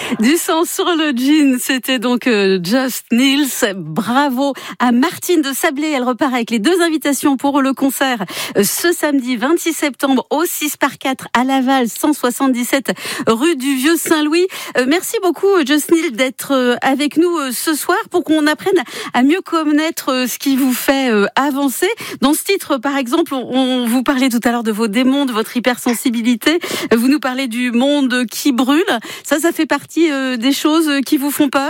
Du sang sur le jean, c'était donc Just Nils. Bravo à Martine de Sablé. Elle repart avec les 2 invitations pour le concert ce samedi 26 septembre au 6x4 à Laval, 177 rue du Vieux Saint-Louis. Merci beaucoup Just Nils d'être avec nous ce soir pour qu'on apprenne à mieux connaître ce qui vous fait avancer. Dans ce titre, par exemple, on vous parlait tout à l'heure de vos démons, de votre hypersensibilité. Vous nous parlez du monde qui brûle. Ça fait partie des choses qui vous font peur ?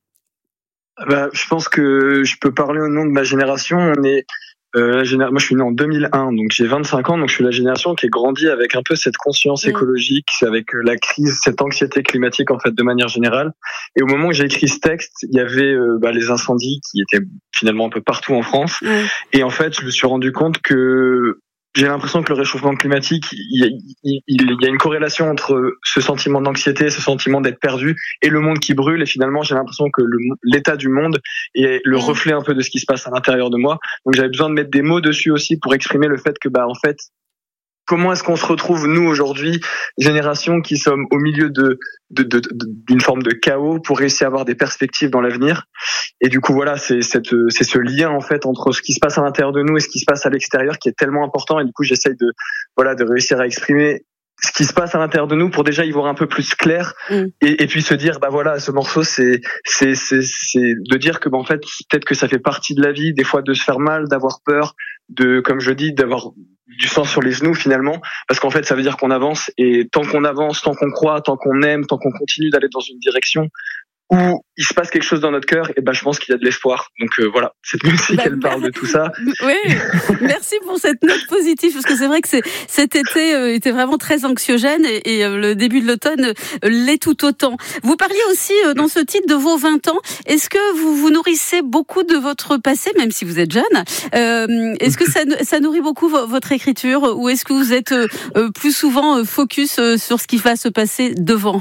Je pense que je peux parler au nom de ma génération. On est moi je suis né en 2001, donc j'ai 25 ans, donc je suis la génération qui est grandie avec un peu cette conscience écologique, avec la crise, cette anxiété climatique en fait de manière générale. Et au moment où j'ai écrit ce texte, il y avait les incendies qui étaient finalement un peu partout en France. Et en fait, je me suis rendu compte que j'ai l'impression que le réchauffement climatique, il y a une corrélation entre ce sentiment d'anxiété, ce sentiment d'être perdu et le monde qui brûle. Et finalement, j'ai l'impression que l'état du monde est le reflet un peu de ce qui se passe à l'intérieur de moi. Donc j'avais besoin de mettre des mots dessus aussi pour exprimer le fait que, en fait, comment est-ce qu'on se retrouve, nous, aujourd'hui, génération qui sommes au milieu d'une forme de chaos pour réussir à avoir des perspectives dans l'avenir. Et du coup, voilà, c'est ce lien, en fait, entre ce qui se passe à l'intérieur de nous et ce qui se passe à l'extérieur qui est tellement important. Et du coup, j'essaye de réussir à exprimer ce qui se passe à l'intérieur de nous pour déjà y voir un peu plus clair et puis se dire, ce morceau, c'est de dire que, en fait, peut-être que ça fait partie de la vie, des fois de se faire mal, d'avoir peur, comme je dis, d'avoir du sang sur les genoux finalement, parce qu'en fait ça veut dire qu'on avance, et tant qu'on avance, tant qu'on croit, tant qu'on aime, tant qu'on continue d'aller dans une direction où il se passe quelque chose dans notre cœur, et je pense qu'il y a de l'espoir. Donc voilà, cette musique elle parle de tout ça. Oui, merci pour cette note positive, parce que c'est vrai que cet été était vraiment très anxiogène, et le début de l'automne l'est tout autant. Vous parliez aussi dans ce titre de vos 20 ans. Est-ce que vous vous nourrissez beaucoup de votre passé, même si vous êtes jeune? Est-ce que ça nourrit beaucoup votre écriture, ou est-ce que vous êtes plus souvent focus sur ce qui va se passer devant?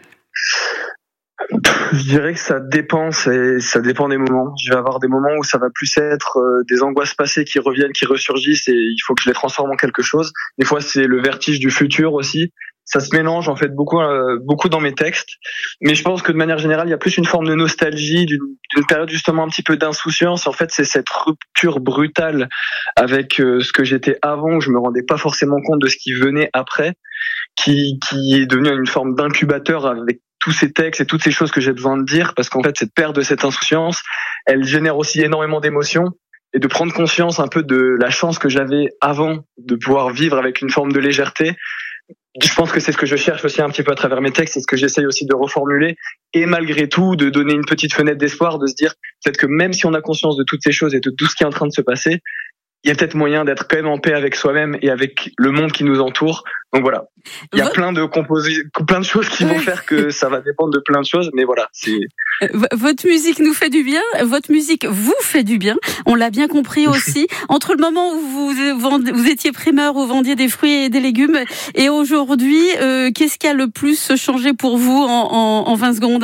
Je dirais que ça dépend des moments. Je vais avoir des moments où ça va plus être des angoisses passées qui reviennent, qui ressurgissent, et il faut que je les transforme en quelque chose. Des fois, c'est le vertige du futur aussi. Ça se mélange en fait beaucoup dans mes textes. Mais je pense que de manière générale, il y a plus une forme de nostalgie, d'une période justement un petit peu d'insouciance. En fait, c'est cette rupture brutale avec ce que j'étais avant, où je me rendais pas forcément compte de ce qui venait après, qui est devenu une forme d'incubateur avec tous ces textes et toutes ces choses que j'ai besoin de dire, parce qu'en fait, cette perte de cette insouciance, elle génère aussi énormément d'émotions, et de prendre conscience un peu de la chance que j'avais avant de pouvoir vivre avec une forme de légèreté. Je pense que c'est ce que je cherche aussi un petit peu à travers mes textes, c'est ce que j'essaye aussi de reformuler, et malgré tout, de donner une petite fenêtre d'espoir, de se dire peut-être que même si on a conscience de toutes ces choses et de tout ce qui est en train de se passer, il y a peut-être moyen d'être quand même en paix avec soi-même et avec le monde qui nous entoure. Donc voilà, il y a plein de choses qui vont faire que ça va dépendre de plein de choses, mais voilà, c'est... Votre musique nous fait du bien, votre musique vous fait du bien, on l'a bien compris aussi. Entre le moment où vous étiez primeur, où vous vendiez des fruits et des légumes, et aujourd'hui, qu'est-ce qui a le plus changé pour vous en 20 secondes ?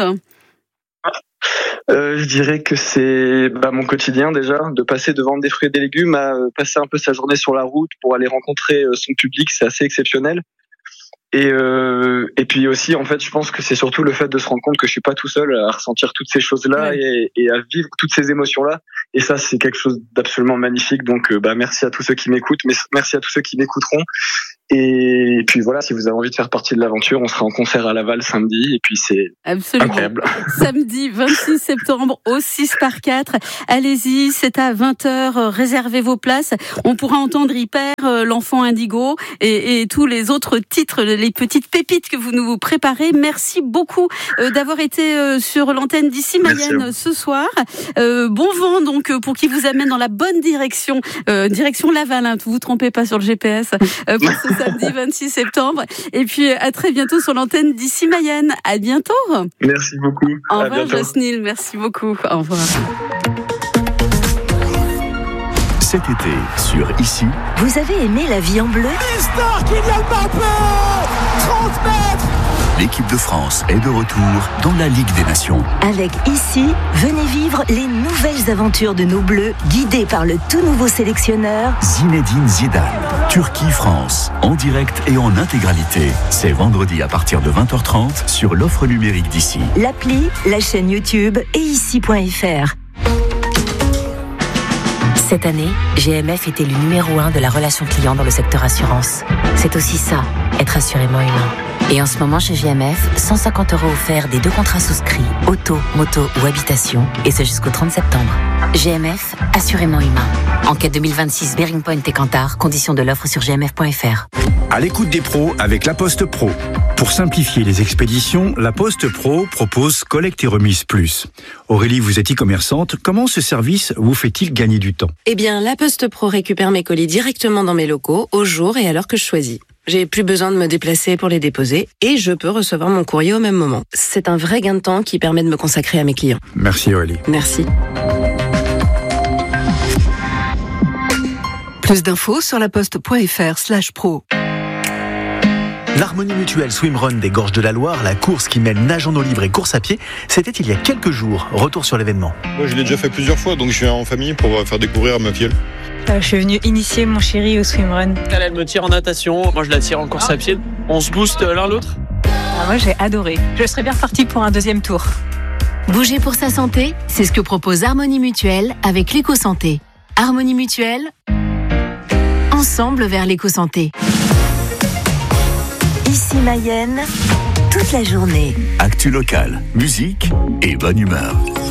Je dirais que c'est mon quotidien déjà, de passer de vendre des fruits et des légumes à passer un peu sa journée sur la route pour aller rencontrer son public, c'est assez exceptionnel. Et puis aussi, en fait, je pense que c'est surtout le fait de se rendre compte que je suis pas tout seul à ressentir toutes ces choses-là et à vivre toutes ces émotions-là. Et ça, c'est quelque chose d'absolument magnifique. Donc, merci à tous ceux qui m'écoutent, mais merci à tous ceux qui m'écouteront. Et puis voilà, si vous avez envie de faire partie de l'aventure, on sera en concert à Laval samedi, et puis c'est incroyable. Samedi 26 septembre au 6x4. Allez-y, c'est à 20h, réservez vos places. On pourra entendre Hyper, l'enfant indigo et tous les autres titres, les petites pépites que vous nous préparez. Merci beaucoup d'avoir été sur l'antenne d'Ici Mayenne ce soir. Bon vent donc pour qui vous amène dans la bonne direction, direction Laval, hein, vous trompez pas sur le GPS, pour ce samedi 26 septembre. Et puis à très bientôt sur l'antenne d'Ici Mayenne. À bientôt. Merci beaucoup. Au revoir Just Nils, merci beaucoup. Au revoir. Cet été, sur Ici. Vous avez aimé La vie en bleu ? Mister Kylian Mbappé, 30 mètres, l'équipe de France est de retour dans la Ligue des Nations. Avec Ici, venez vivre les nouvelles aventures de nos Bleus, guidés par le tout nouveau sélectionneur Zinedine Zidane. Turquie-France, en direct et en intégralité. C'est vendredi à partir de 20h30 sur l'offre numérique d'Ici. L'appli, la chaîne YouTube et ici.fr. Cette année, GMF était le numéro 1 de la relation client dans le secteur assurance. C'est aussi ça, être assurément humain. Et en ce moment chez GMF, 150 € offerts des 2 contrats souscrits, auto, moto ou habitation, et ce jusqu'au 30 septembre. GMF, assurément humain. Enquête 2026 Bearing Point et Kantar, conditions de l'offre sur gmf.fr. À l'écoute des pros avec La Poste Pro. Pour simplifier les expéditions, La Poste Pro propose collecte et remise plus. Aurélie, vous êtes e-commerçante. Comment ce service vous fait-il gagner du temps ? Eh bien, La Poste Pro récupère mes colis directement dans mes locaux, au jour et à l'heure que je choisis. J'ai plus besoin de me déplacer pour les déposer et je peux recevoir mon courrier au même moment. C'est un vrai gain de temps qui permet de me consacrer à mes clients. Merci Aurélie. Merci. Plus d'infos sur laposte.fr/pro. L'Harmonie Mutuelle Swimrun des Gorges de la Loire, la course qui mêle nage en eau libre et course à pied, c'était il y a quelques jours. Retour sur l'événement. Moi, je l'ai déjà fait plusieurs fois, donc je suis en famille pour faire découvrir à ma fille. Je suis venue initier mon chéri au swimrun. Elle me tire en natation, moi je la tire en course à pied. On se booste l'un l'autre. Moi j'ai adoré. Je serais bien repartie pour un deuxième tour. Bouger pour sa santé, c'est ce que propose Harmonie Mutuelle avec l'éco-santé. Harmonie Mutuelle, ensemble vers l'éco-santé. Ici Mayenne, toute la journée. Actu locale, musique et bonne humeur.